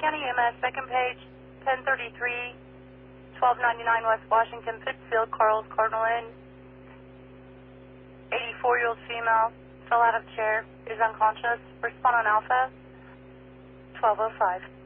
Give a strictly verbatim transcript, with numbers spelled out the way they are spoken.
County E M S, second page, ten thirty-three, twelve ninety-nine West Washington, Pittsfield, Carl's Cardinal Inn. eighty-four-year-old female, fell out of chair, is unconscious. Respond on Alpha, twelve oh five.